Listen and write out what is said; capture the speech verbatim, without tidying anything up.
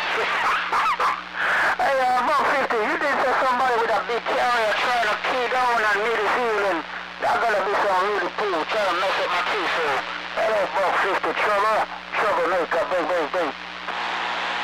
Hey, uh, Buck fifty, you did say somebody with a big carrier trying to key down on me this evening. That's gonna be some really cool, trying to mess up my teeth, so. Hello, Buck fifty, trouble, troublemaker, bing, bing, bing.